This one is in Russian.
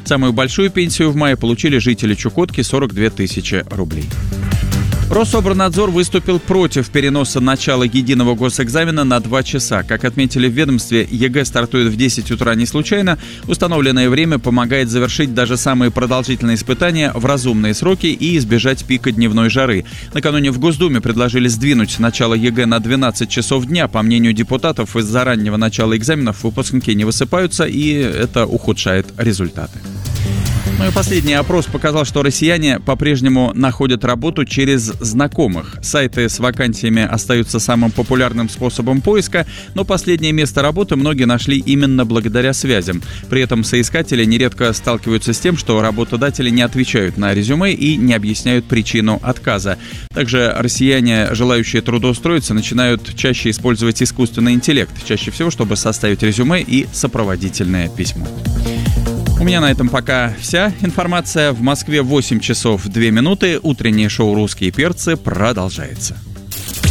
Самую большую пенсию в мае получили жители Чукотки – 42 тысячи рублей. Рособорнадзор выступил против переноса начала единого госэкзамена на 2 часа. Как отметили в ведомстве, ЕГЭ стартует в 10 утра не случайно. Установленное время помогает завершить даже самые продолжительные испытания в разумные сроки и избежать пика дневной жары. Накануне в Госдуме предложили сдвинуть начало ЕГЭ на 12 часов дня. По мнению депутатов, из-за раннего начала экзаменов выпускники не высыпаются, и это ухудшает результаты. Ну и последний опрос показал, что россияне по-прежнему находят работу через знакомых. Сайты с вакансиями остаются самым популярным способом поиска, но последнее место работы многие нашли именно благодаря связям. При этом соискатели нередко сталкиваются с тем, что работодатели не отвечают на резюме и не объясняют причину отказа. Также россияне, желающие трудоустроиться, начинают чаще использовать искусственный интеллект, чаще всего, чтобы составить резюме и сопроводительное письмо. У меня на этом пока вся информация. В Москве 8 часов 2 минуты. Утреннее шоу «Русские перцы» продолжается.